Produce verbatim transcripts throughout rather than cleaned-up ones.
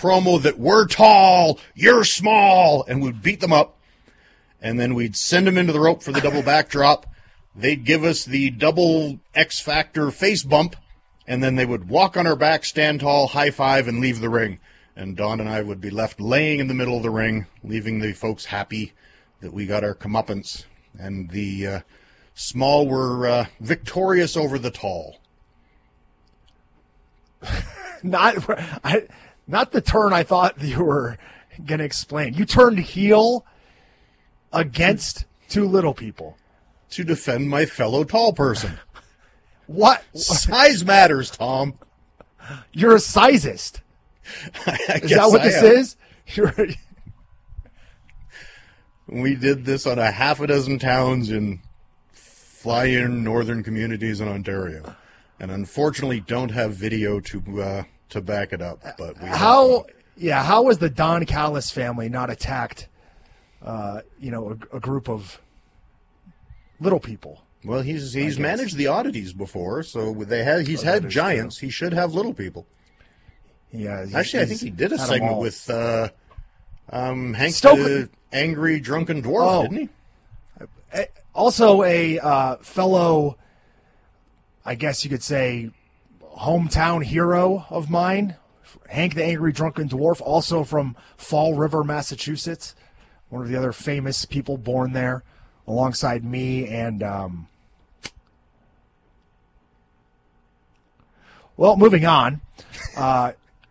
promo that we're tall, you're small, and we'd beat them up. And then we'd send them into the rope for the double backdrop. They'd give us the double X Factor face bump, and then they would walk on our back, stand tall, high five, and leave the ring. And Don and I would be left laying in the middle of the ring, leaving the folks happy that we got our comeuppance. And the uh, small were uh, victorious over the tall. Not, I, not the turn I thought you were going to explain. You turned heel against two little people. To defend my fellow tall person. What? Size matters, Tom. You're a sizist. I Is that what I this am. is? You're... We did this on a half a dozen towns in fly-in northern communities in Ontario. And unfortunately don't have video to uh, to back it up. But we How, yeah, how was the Don Callis family not attacked, uh, you know, a, a group of little people? Well, he's he's managed the oddities before, so they have he's Oh, that had is giants. true. He should have little people. Yeah, Actually, I think he did a segment with uh, um, Hank Stoke- the Angry Drunken Dwarf, Oh. didn't he? Also a uh, fellow, I guess you could say, hometown hero of mine, Hank the Angry Drunken Dwarf, also from Fall River, Massachusetts, one of the other famous people born there, alongside me and, um, well, moving on. Uh,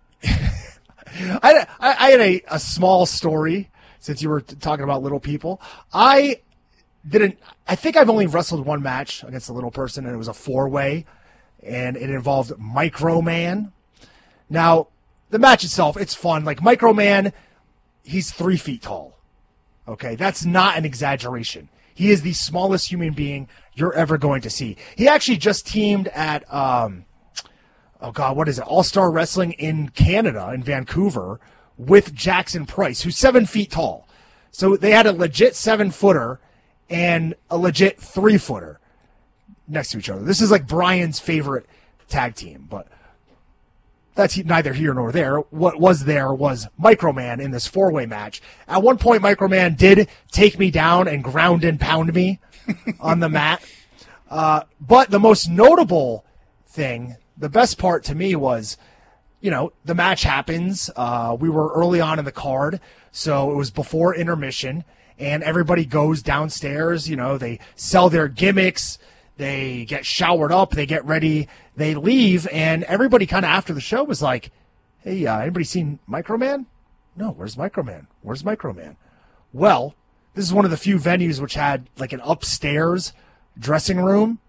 I, I, I had a, a small story since you were t- talking about little people. I didn't. I think I've only wrestled one match against a little person, and it was a four-way, and it involved Microman. Now, the match itself, it's fun. Like, Microman, he's three feet tall. Okay, that's not an exaggeration. He is the smallest human being you're ever going to see. He actually just teamed at, um, oh God, what is it? All-Star Wrestling in Canada, in Vancouver, with Jackson Price, who's seven feet tall. So they had a legit seven-footer and a legit three-footer next to each other. This is like Brian's favorite tag team, but that's neither here nor there. What was there was Microman in this four-way match. At one point, Microman did take me down and ground and pound me on the mat. Uh, but the most notable thing, the best part to me was, you know, the match happens. Uh, we were early on in the card, so it was before intermission, and everybody goes downstairs. You know, they sell their gimmicks. They get showered up. They get ready. They leave, and everybody kind of after the show was like, hey, uh, anybody seen Microman? No, where's Microman? Where's Microman? Well, this is one of the few venues which had like an upstairs dressing room,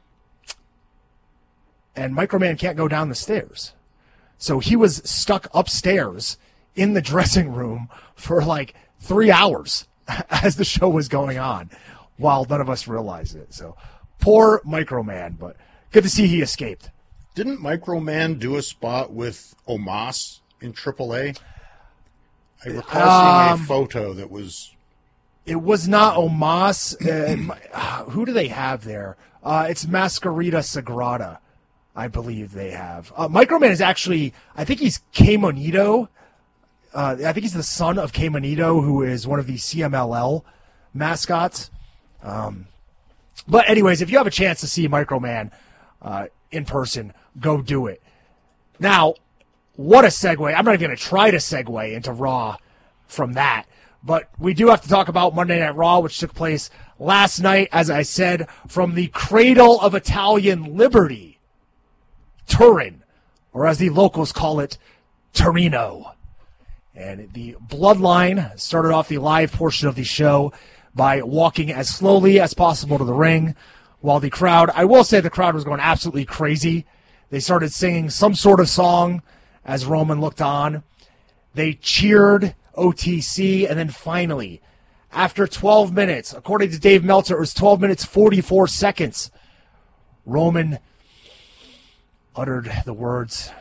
and Microman can't go down the stairs. So he was stuck upstairs in the dressing room for like three hours as the show was going on while none of us realized it. So poor Microman, but good to see he escaped. Didn't Microman do a spot with Omos in triple A? I recall Um, seeing a photo that was... It was not Omos. Uh, who do they have there? Uh, it's Masquerita Sagrada, I believe they have. Uh, Microman is actually, I think he's Kay Monito. Uh, I think he's the son of Kay Monito, who is one of the C M L L mascots. Um, but anyways, if you have a chance to see Microman uh, in person, go do it. Now, what a segue. I'm not going to try to segue into Raw from that. But we do have to talk about Monday Night Raw, which took place last night, as I said, from the cradle of Italian liberty, Turin, or as the locals call it, Torino. And the Bloodline started off the live portion of the show by walking as slowly as possible to the ring, while the crowd, I will say the crowd was going absolutely crazy. They started singing some sort of song as Roman looked on. They cheered O T C, and then finally, after twelve minutes, according to Dave Meltzer, it was twelve minutes, forty-four seconds, Roman uttered the words,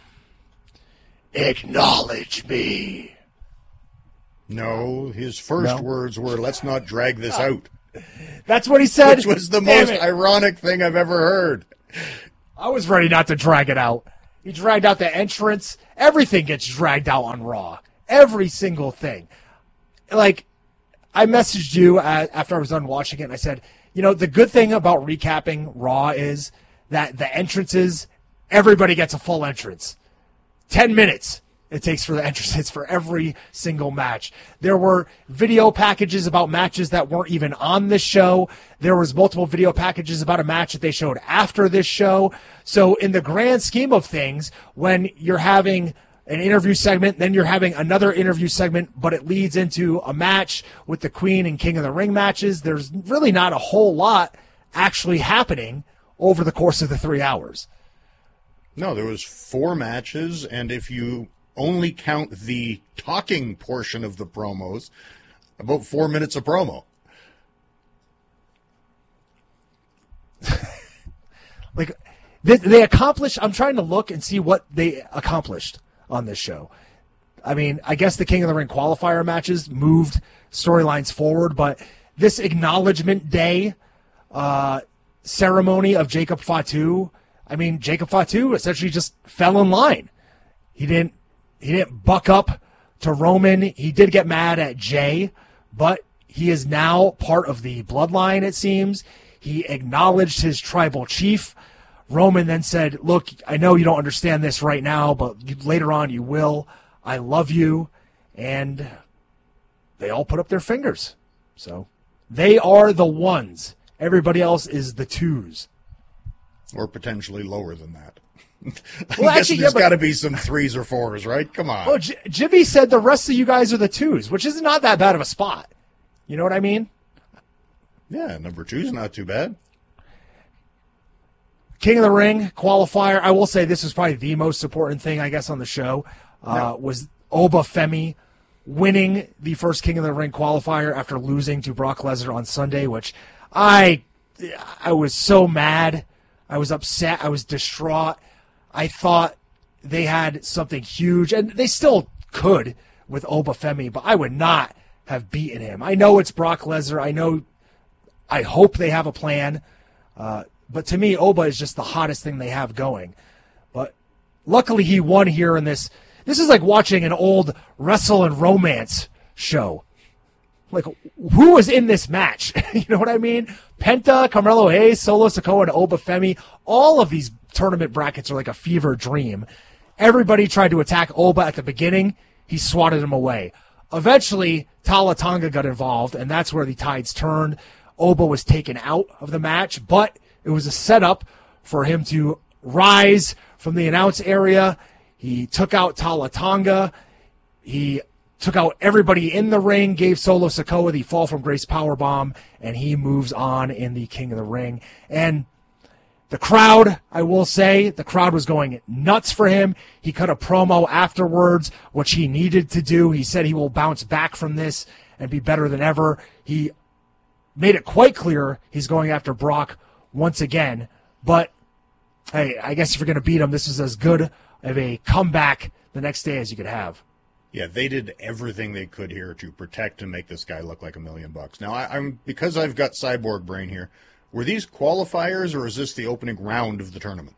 "Acknowledge me." No, his first No? words were, "Let's not drag this out." That's what he said. Which was the Damn most it. ironic thing I've ever heard. I was ready not to drag it out. He dragged out the entrance. Everything gets dragged out on Raw. Every single thing. Like, I messaged you uh, after I was done watching it, and I said, you know, the good thing about recapping Raw is that the entrances, everybody gets a full entrance. Ten minutes it takes for the entrances for every single match. There were video packages about matches that weren't even on this show. There was multiple video packages about a match that they showed after this show. So in the grand scheme of things, when you're having an interview segment, then you're having another interview segment, but it leads into a match with the Queen and King of the Ring matches, there's really not a whole lot actually happening over the course of the three hours. No, there was four matches, and if you only count the talking portion of the promos, about four minutes of promo. Like, they, they accomplished, I'm trying to look and see what they accomplished on this show. I mean, I guess the King of the Ring qualifier matches moved storylines forward, but this acknowledgement day uh, ceremony of Jacob Fatu, I mean, Jacob Fatu essentially just fell in line. He didn't he didn't buck up to Roman. He did get mad at Jay, but he is now part of the bloodline, it seems. He acknowledged his tribal chief. Roman then said, look, I know you don't understand this right now, but you, later on you will. I love you. And they all put up their fingers. So they are the ones. Everybody else is the twos. Or potentially lower than that. I Well, guess actually, there's yeah, but- got to be some threes or fours, right? Come on. Well, J- Jimmy said the rest of you guys are the twos, which is not that bad of a spot. You know what I mean? Yeah, number two's not too bad. King of the Ring qualifier. I will say this was probably the most important thing, I guess, on the show. Uh, No. Was Oba Femi winning the first King of the Ring qualifier after losing to Brock Lesnar on Sunday, which I I was so mad. I was upset. I was distraught. I thought they had something huge, and they still could with Oba Femi, but I would not have beaten him. I know it's Brock Lesnar. I know. I hope they have a plan. Uh, but to me, Oba is just the hottest thing they have going. But luckily he won here in this. This is like watching an old Wrestle and Romance show. Like, who was in this match? You know what I mean? Penta, Carmelo Hayes, Solo Sikoa, and Oba Femi. All of these tournament brackets are like a fever dream. Everybody tried to attack Oba at the beginning. He swatted him away. Eventually, Tala Tonga got involved, and that's where the tides turned. Oba was taken out of the match, but it was a setup for him to rise from the announce area. He took out Tala Tonga. He took out everybody in the ring, gave Solo Sikoa the fall from grace powerbomb, and he moves on in the King of the Ring. And the crowd, I will say, the crowd was going nuts for him. He cut a promo afterwards, which he needed to do. He said he will bounce back from this and be better than ever. He made it quite clear he's going after Brock once again. But, hey, I guess if you're going to beat him, this is as good of a comeback the next day as you could have. Yeah, they did everything they could here to protect and make this guy look like a million bucks. Now, I, I'm because I've got cyborg brain here. Were these qualifiers, or is this the opening round of the tournament?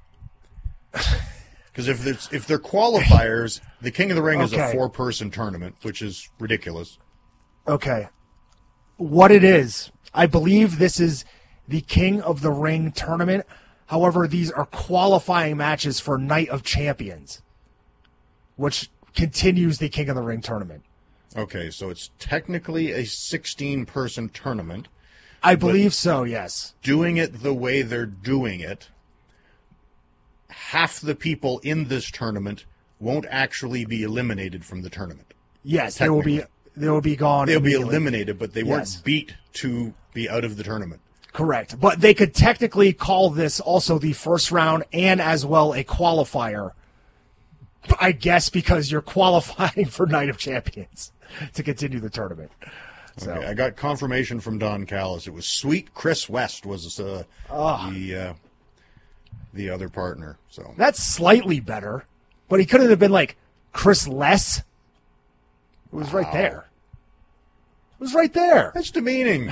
Because if there's, if they're qualifiers, the King of the Ring is a Okay. four-person tournament, which is ridiculous. Okay. What it is, I believe this is the King of the Ring tournament. However, these are qualifying matches for Night of Champions, which continues the King of the Ring tournament. Okay, so it's technically a sixteen-person tournament. I believe so, yes. Doing it the way they're doing it, half the people in this tournament won't actually be eliminated from the tournament. Yes, they will be they will be gone. They'll be immediately. eliminated, but they Yes. weren't beat to be out of the tournament. Correct. But they could technically call this also the first round and as well a qualifier, I guess, because you're qualifying for Night of Champions to continue the tournament. So. Okay, I got confirmation from Don Callis. It was Sweet Chris West was uh, Oh. the uh, the other partner. So That's slightly better, but he couldn't have been like Chris Less. It was right Wow. there. It was right there. that's demeaning.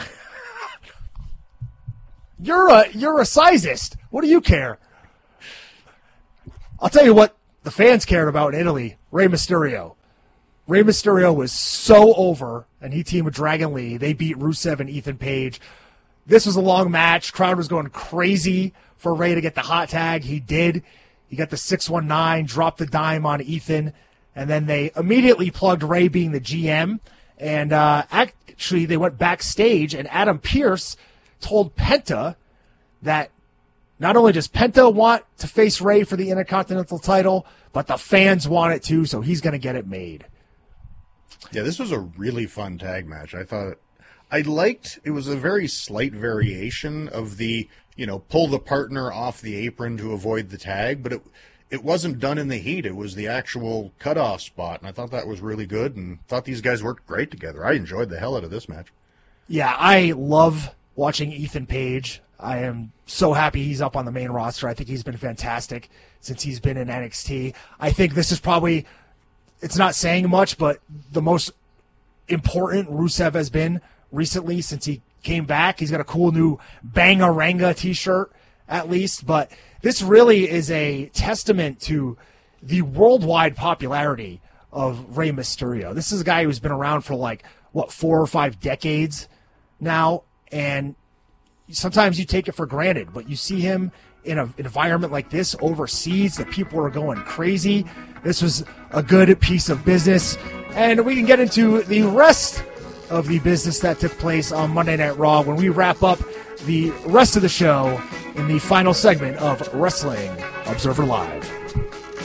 You're a you're a sizist. What do you care? I'll tell you what the fans cared about in Italy, Rey Mysterio. Rey Mysterio was so over, and he teamed with Dragon Lee. They beat Rusev and Ethan Page. This was a long match. Crowd was going crazy for Rey to get the hot tag. He did. He got the six one nine, dropped the dime on Ethan, and then they immediately plugged Rey being the G M. And uh, actually, they went backstage, and Adam Pearce told Penta that not only does Penta want to face Rey for the Intercontinental title, but the fans want it too, so he's going to get it made. Yeah, this was a really fun tag match. I thought I liked it was a very slight variation of the, you know, pull the partner off the apron to avoid the tag, but it it wasn't done in the heat. It was the actual cutoff spot, and I thought that was really good and thought these guys worked great together. I enjoyed the hell out of this match. Yeah, I love watching Ethan Page. I am so happy he's up on the main roster. I think he's been fantastic since he's been in N X T. I think this is probably, it's not saying much, but the most important Rusev has been recently since he came back. He's got a cool new Bangaranga t-shirt, at least. But this really is a testament to the worldwide popularity of Rey Mysterio. This is a guy who's been around for like, what, four or five decades now, and sometimes you take it for granted, but you see him in an environment like this overseas, the people are going crazy. This was a good piece of business, and we can get into the rest of the business that took place on Monday Night Raw when we wrap up the rest of the show in the final segment of Wrestling Observer Live.